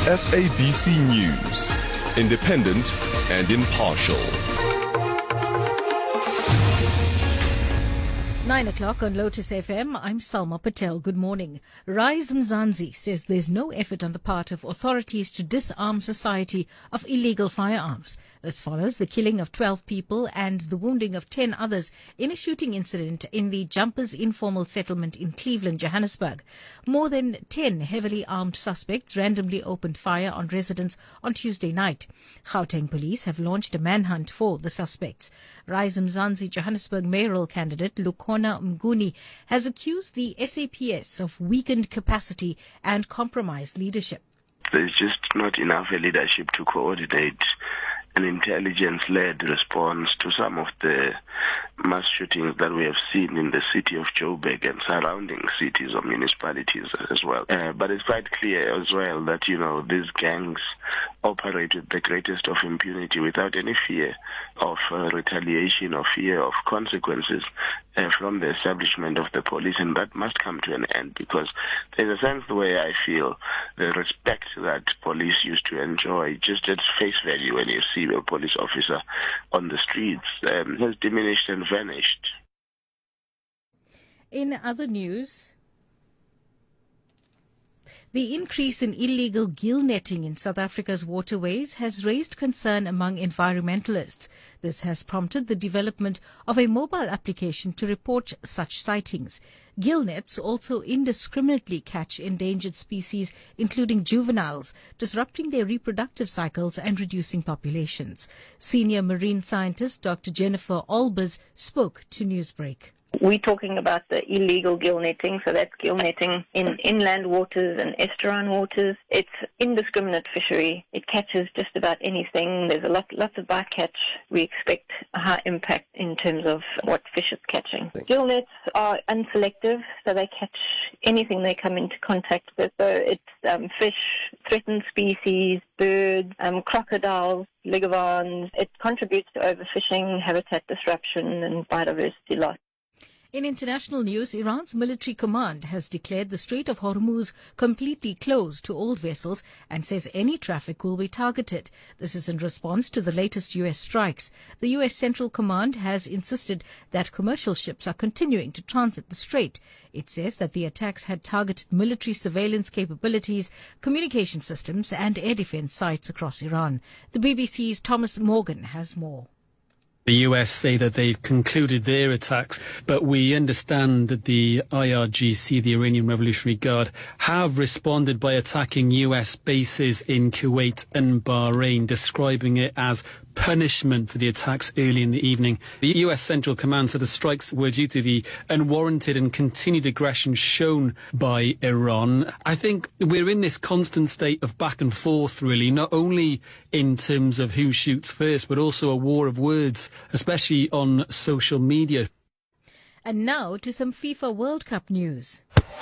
SABC News, independent and impartial. 9 o'clock on Lotus FM, I'm Salma Patel. Good morning. Rise Mzansi says there's no effort on the part of authorities to disarm society of illegal firearms. This follows the killing of 12 people and the wounding of 10 others in a shooting incident in the Jumpers informal settlement in Cleveland, Johannesburg. More than 10 heavily armed suspects randomly opened fire on residents on Tuesday night. Gauteng police have launched a manhunt for the suspects. Rise Mzansi Johannesburg mayoral candidate Lukhona Mnguni has accused the SAPS of weakened capacity and compromised leadership. There's just not enough leadership to coordinate an intelligence-led response to some of the mass shootings that we have seen in the city of Joburg and surrounding cities or municipalities as well. But it's quite clear as well that, these gangs operate with the greatest of impunity without any fear of retaliation or fear of consequences from the establishment of the police, and that must come to an end, because there's a sense the way I feel the respect that police used to enjoy just at face value when you see a police officer on the streets has diminished and vanished. In other news, the increase in illegal gill netting in South Africa's waterways has raised concern among environmentalists. This has prompted the development of a mobile application to report such sightings. Gill nets also indiscriminately catch endangered species, including juveniles, disrupting their reproductive cycles and reducing populations. Senior marine scientist Dr. Jennifer Olbers spoke to Newsbreak. We're talking about the illegal gill netting, so that's gill netting in inland waters and estuarine waters. It's indiscriminate fishery. It catches just about anything. There's lots of bycatch. We expect a high impact in terms of what fish it's catching. Gill nets are unselective, so they catch anything they come into contact with. So it's fish, threatened species, birds, crocodiles, ligavans. It contributes to overfishing, habitat disruption, and biodiversity loss. In international news, Iran's military command has declared the Strait of Hormuz completely closed to all vessels and says any traffic will be targeted. This is in response to the latest U.S. strikes. The U.S. Central Command has insisted that commercial ships are continuing to transit the strait. It says that the attacks had targeted military surveillance capabilities, communication systems and air defense sites across Iran. The BBC's Thomas Morgan has more. The US say that they've concluded their attacks, but we understand that the IRGC, the Iranian Revolutionary Guard, have responded by attacking US bases in Kuwait and Bahrain, describing it as punishment for the attacks early in the evening. The US Central Command said the strikes were due to the unwarranted and continued aggression shown by Iran. I think we're in this constant state of back and forth, really, not only in terms of who shoots first, but also a war of words, especially on social media. And now to some FIFA World Cup news.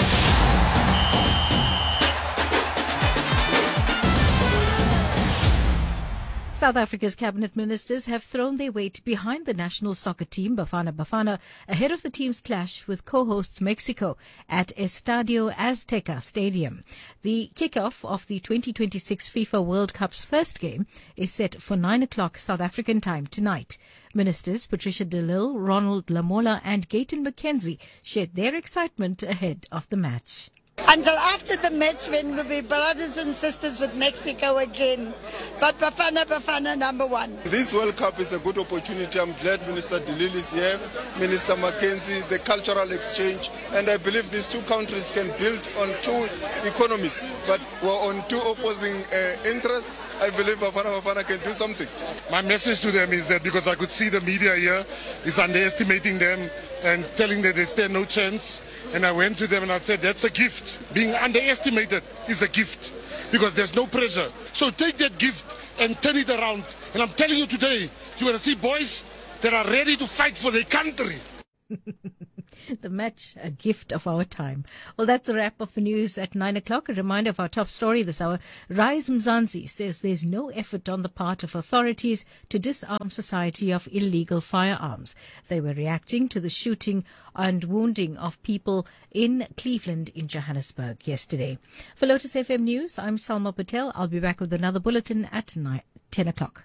South Africa's cabinet ministers have thrown their weight behind the national soccer team, Bafana Bafana, ahead of the team's clash with co-hosts Mexico at Estadio Azteca Stadium. The kickoff of the 2026 FIFA World Cup's first game is set for 9 o'clock South African time tonight. Ministers Patricia de Lille, Ronald Lamola and Gayton McKenzie shared their excitement ahead of the match. Until after the match, when we'll be brothers and sisters with Mexico again. But Bafana Bafana number one. This World Cup is a good opportunity. I'm glad Minister de Lille is here, Minister Mackenzie, the cultural exchange, and I believe these two countries can build on two economies, but we're on two opposing interests. I believe Bafana Bafana can do something. My message to them is that because I could see the media here is underestimating them and telling them they stand no chance. And I went to them and I said, that's a gift. Being underestimated is a gift because there's no pressure. So take that gift and turn it around. And I'm telling you today, you're going to see boys that are ready to fight for their country. The match, a gift of our time. Well, that's a wrap of the news at 9 o'clock. A reminder of our top story this hour. Rise Mzansi says there's no effort on the part of authorities to disarm society of illegal firearms. They were reacting to the shooting and wounding of people in Cleveland in Johannesburg yesterday. For Lotus FM News, I'm Salma Patel. I'll be back with another bulletin at 10 o'clock.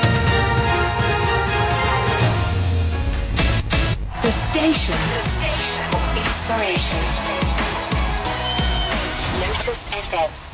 The station for inspiration. Lotus FM.